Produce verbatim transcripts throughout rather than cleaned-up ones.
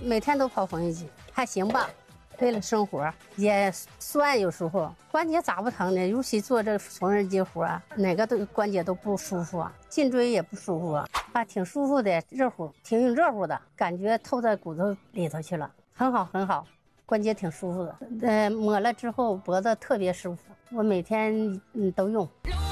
每天都跑缝纫机，还行吧。为了生活也酸，有时候关节咋不疼呢？尤其做这缝纫机活，哪个都关节都不舒服啊，颈椎也不舒服啊，啊，挺舒服的，热乎，挺热乎的，感觉透在骨头里头去了，很好很好，关节挺舒服的。呃，抹了之后脖子特别舒服，我每天嗯都用。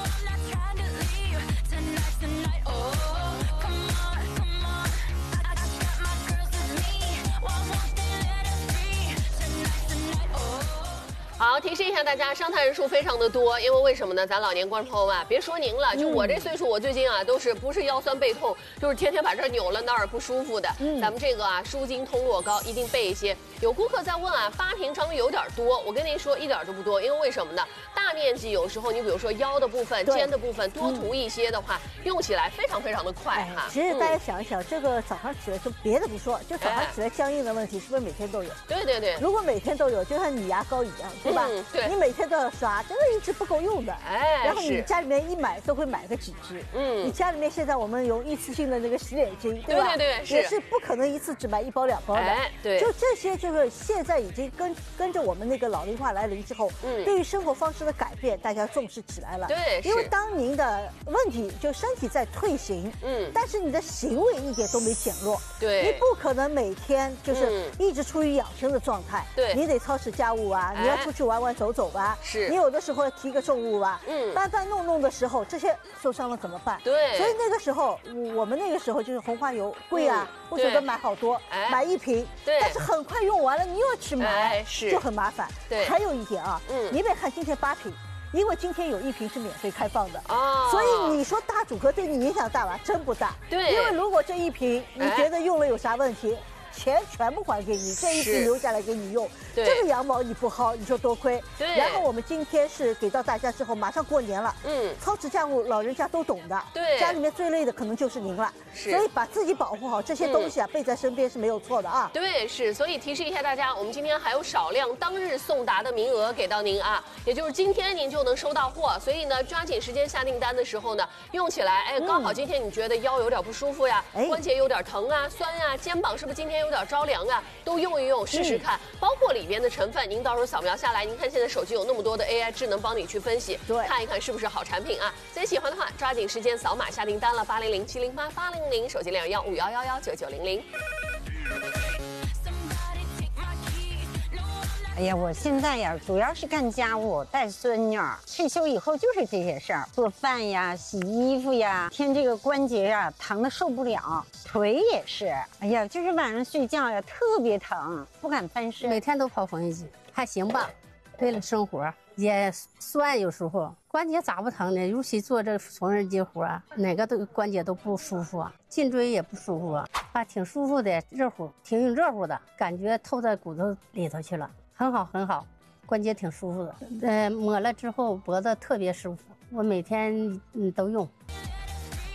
好，提示一下大家，伤残人数非常的多，因为为什么呢？咱老年观众朋友们，别说您了，就我这岁数，我最近啊都是不是腰酸背痛，就是天天把这儿扭了那儿不舒服的。嗯，咱们这个啊舒筋通络膏一定备一些。有顾客在问啊，八瓶装有点多，我跟您说一点都不多，因为为什么呢？大面积有时候你比如说腰的部分、肩的部分多涂一些的话，嗯、用起来非常非常的快哈。 其实大家想一想，嗯、这个早上起来就别的不说，就早上起来僵硬的问题，是不是每天都有？ 对对对。 如果每天都有，就像你牙膏一样，对吧？嗯、对。你每天都要刷，真的一支不够用的。哎。然后你家里面一买都会买个几支。嗯。你家里面现在我们有一次性的那个洗脸巾，对吧？ 对对对，是。 也是不可能一次只买一包两包的。 哎，对。 就这些，就是现在已经跟跟着我们那个老龄化来临之后，嗯，对于生活方式的改变，大家重视起来了。 对。 因为当您的问题就身体在退行，嗯，但是你的行为一点都没减弱。 对。 你不可能每天就是一直处于养生的状态。 对。 你得操持家务啊，你要出去玩玩走走吧。 是。 你有的时候提个重物啊，嗯，搬搬弄弄的时候，这些受伤了怎么办？ 对。 所以那个时候，我们那个时候就是红花油贵啊，不舍得买好多，买一瓶， 对， 但是很快用完了，你又要去买， 是， 就很麻烦。 对。 还有一点啊，嗯，你得看今天八瓶。因为今天有一瓶是免费开放的哦， 所以你说大主客对你影响大吧？真不大。 对， 因为如果这一瓶你觉得用了有啥问题，钱全部还给你，这一瓶留下来给你用。这个羊毛你不薅，你说多亏。 对。 然后我们今天是给到大家之后，马上过年了，嗯，操持家务老人家都懂的。 对。 家里面最累的可能就是您了。 是。 所以把自己保护好，这些东西啊备在身边是没有错的啊。 对，是。所以提示一下大家，我们今天还有少量当日送达的名额给到您啊，也就是今天您就能收到货。所以呢，抓紧时间下订单的时候呢，用起来，哎，刚好今天你觉得腰有点不舒服呀，关节有点疼啊、酸啊，肩膀是不是今天有点着凉啊，都用一用试试看。包括里边的成分，您到时候扫描下来，您看现在手机有那么多的 A I 智能帮你去分析， 对， 看一看是不是好产品啊。所以喜欢的话，抓紧时间扫码下订单了，八零零七零八八零零，手机两幺五幺幺幺九九零零。 哎呀，我现在呀，主要是干家务，带孙女儿。退休以后就是这些事儿，做饭呀、洗衣服呀。天这个关节呀，疼得受不了，腿也是。哎呀，就是晚上睡觉呀，特别疼，不敢翻身。 每天都跑缝纫机，还行吧。为了生活也酸，有时候关节咋不疼呢？尤其做这缝纫机活，哪个都关节都不舒服啊，颈椎也不舒服啊，啊，挺舒服的，热乎，挺热乎的，感觉透在骨头里头去了。很好很好，关节挺舒服的。呃，抹了之后脖子特别舒服，我每天嗯都用。